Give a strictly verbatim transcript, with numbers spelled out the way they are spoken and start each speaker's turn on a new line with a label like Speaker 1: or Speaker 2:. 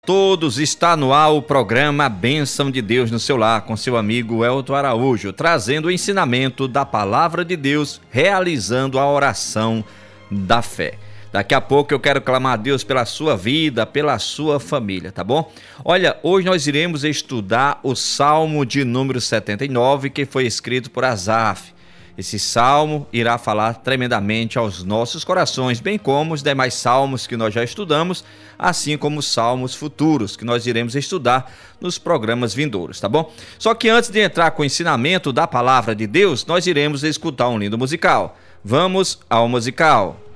Speaker 1: Todos, está no ar o programa Bênção de Deus no seu lar, com seu amigo Elton Araújo, trazendo o ensinamento da Palavra de Deus, realizando a oração da fé. Daqui a pouco eu quero clamar a Deus pela sua vida, pela sua família, tá bom? Olha, hoje nós iremos estudar o Salmo de número setenta e nove, que foi escrito por Asaf. Esse salmo irá falar tremendamente aos nossos corações, bem como os demais salmos que nós já estudamos, assim como os salmos futuros que nós iremos estudar nos programas vindouros, tá bom? Só que antes de entrar com o ensinamento da Palavra de Deus, nós iremos escutar um lindo musical. Vamos ao musical.